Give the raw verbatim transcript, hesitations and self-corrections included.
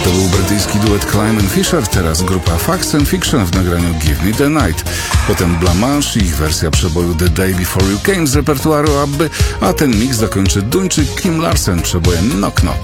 To był brytyjski duet Climb and Fisher, teraz grupa Facts and Fiction w nagraniu Give Me the Night. Potem Blamage i ich wersja przeboju The Day Before You Came z repertuaru Abby, a ten mix zakończy Duńczyk Kim Larsen przebojem Knock Knock.